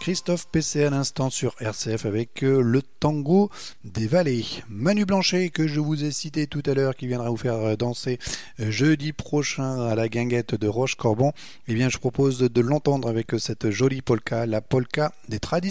Christophe Pesset à l'instant sur RCF avec le tango des vallées. Manu Blanchet que je vous ai cité tout à l'heure qui viendra vous faire danser jeudi prochain à la guinguette de Roche-Corbon. Eh bien je propose de l'entendre avec cette jolie polka, la polka des traditions.